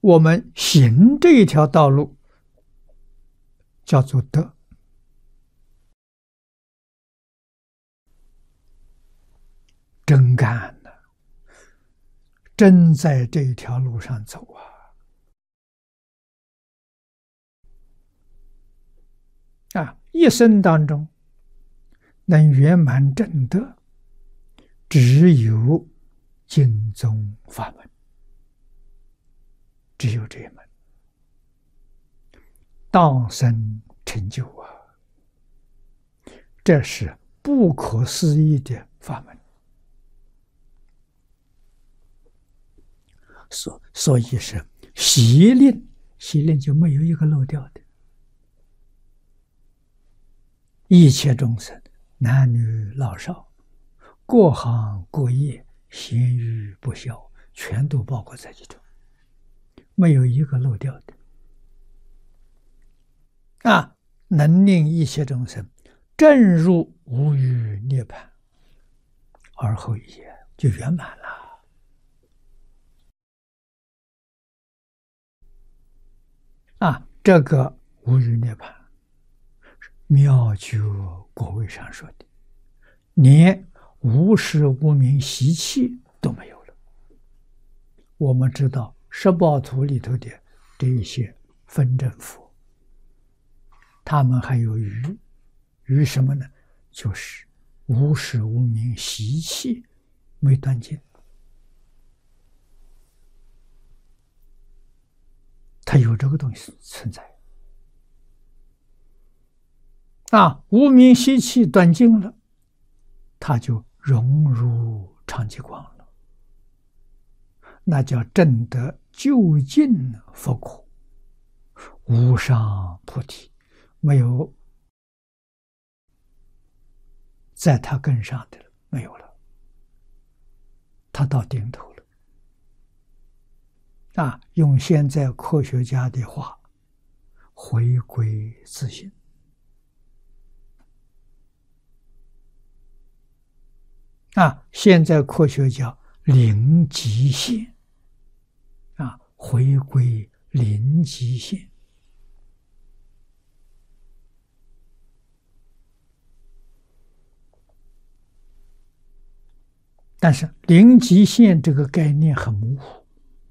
我们行这一条道路叫做德，真干了，真在这一条路上走一生当中能圆满正德，只有经宗法门，只有这一门，当生成就这是不可思议的法门。所以是习令，习令就没有一个漏掉的。一切众生，男女老少，各行各业，闲语不消，全都包括在其中，没有一个漏掉的。能令一切众生正入无余涅槃，而后一业就圆满了。这个无余涅槃，妙觉果位上说的，连无始无明习气都没有了。我们知道十报图里头的这一些分正佛，他们还有余什么呢？就是无始无明习气没断尽，它有这个东西存在。无明习气断尽了，它就融入常寂光了，那叫证得究竟佛果，无上菩提，没有在它更上的了，没有了，它到顶头了。用现在科学家的话，回归自性。现在科学叫零极限，回归零极限。但是零极限这个概念很模糊，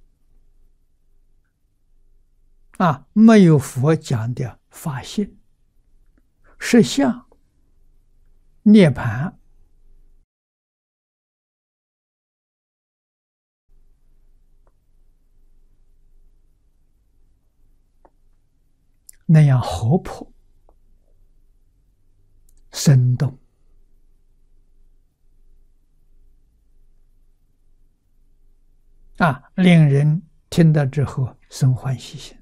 没有佛讲的法性、实相、涅槃。那样活泼、生动，令人听到之后生欢喜心。